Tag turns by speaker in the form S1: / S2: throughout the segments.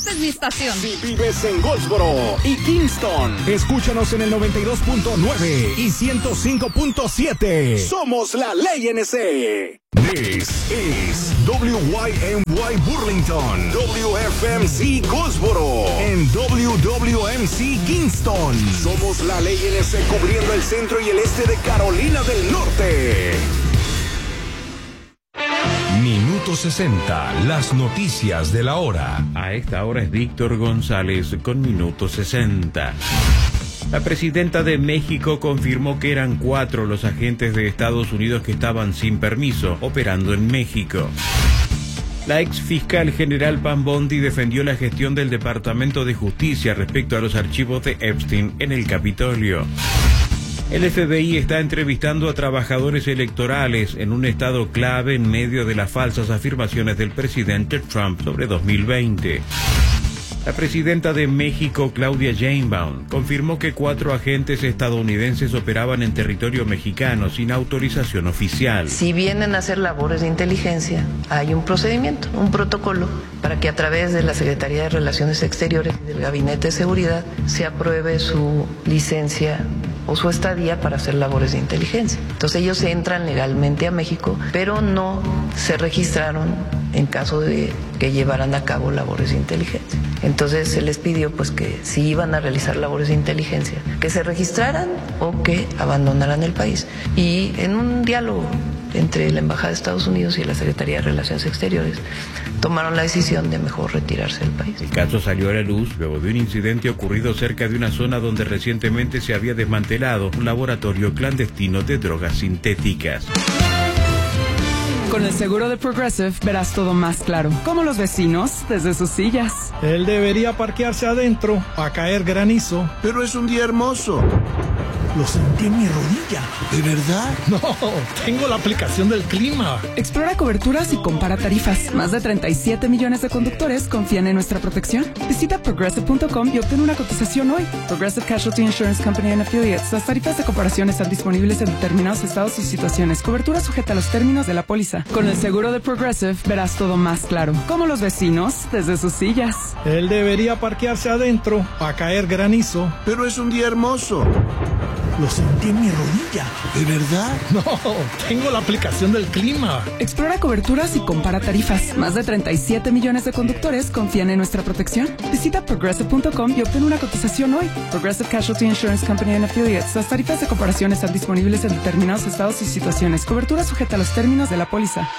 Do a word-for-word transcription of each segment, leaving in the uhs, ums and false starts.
S1: esta es mi estación.
S2: Si vives en Goldsboro y Kingston, escúchanos en el noventa y dos punto nueve y ciento cinco punto siete. Somos la Ley N C. This is W Y M Y Burlington, W F M C Goldsboro, and W W M C Kingston. Somos la Ley N C cubriendo el centro y el este de Carolina del Norte.
S3: Minuto sesenta, las noticias de la hora.
S4: A esta hora es Víctor González con Minuto sesenta. La presidenta de México confirmó que eran cuatro los agentes de Estados Unidos que estaban sin permiso operando en México. La ex fiscal general Pam Bondi defendió la gestión del Departamento de Justicia respecto a los archivos de Epstein en el Capitolio. El F B I está entrevistando a trabajadores electorales en un estado clave en medio de las falsas afirmaciones del presidente Trump sobre dos mil veinte. La presidenta de México, Claudia Sheinbaum, confirmó que cuatro agentes estadounidenses operaban en territorio mexicano sin autorización oficial.
S5: Si vienen a hacer labores de inteligencia, hay un procedimiento, un protocolo, para que a través de la Secretaría de Relaciones Exteriores y del Gabinete de Seguridad se apruebe su licencia o su estadía para hacer labores de inteligencia. Entonces ellos entran legalmente a México, pero no se registraron en caso de que llevaran a cabo labores de inteligencia. Entonces se les pidió pues que si iban a realizar labores de inteligencia, que se registraran o que abandonaran el país. Y en un diálogo entre la Embajada de Estados Unidos y la Secretaría de Relaciones Exteriores, tomaron la decisión de mejor retirarse del país.
S4: El caso salió a la luz luego de un incidente ocurrido cerca de una zona donde recientemente se había desmantelado un laboratorio clandestino de drogas sintéticas.
S6: Con el seguro de Progressive verás todo más claro, como los vecinos desde sus sillas.
S7: Él debería parquearse adentro a caer granizo.
S8: Pero es un día hermoso.
S7: Lo sentí en mi rodilla.
S8: ¿De verdad?
S7: No, tengo la aplicación del clima.
S6: Explora coberturas y compara tarifas. Más de treinta y siete millones de conductores confían en nuestra protección. Visita progressive punto com y obtén una cotización hoy. Progressive Casualty Insurance Company and Affiliates. Las tarifas de comparación están disponibles en determinados estados y situaciones. Cobertura sujeta a los términos de la póliza. Con el seguro de Progressive verás todo más claro, como los vecinos desde sus sillas.
S7: Él debería parquearse adentro a caer granizo.
S8: Pero es un día hermoso.
S7: Lo sentí en mi rodilla.
S8: ¿De verdad?
S7: No, tengo la aplicación del clima.
S6: Explora coberturas y compara tarifas. Más de treinta y siete millones de conductores confían en nuestra protección. Visita progressive punto com y obtén una cotización hoy. Progressive Casualty Insurance Company and Affiliates. Las tarifas de comparación están disponibles en determinados estados y situaciones. Cobertura sujeta a los términos de la póliza.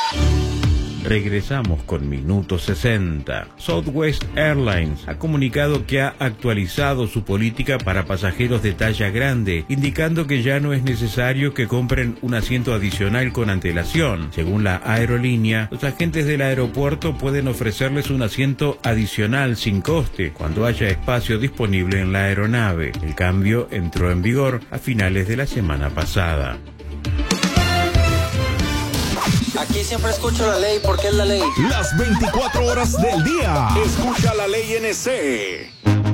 S4: Regresamos con Minuto sesenta. Southwest Airlines ha comunicado que ha actualizado su política para pasajeros de talla grande, indicando que ya no es necesario que compren un asiento adicional con antelación. Según la aerolínea, los agentes del aeropuerto pueden ofrecerles un asiento adicional sin coste cuando haya espacio disponible en la aeronave. El cambio entró en vigor a finales de la semana pasada.
S9: Aquí siempre escucho la ley porque es la ley.
S2: Las veinticuatro horas del día. Escucha la Ley N C.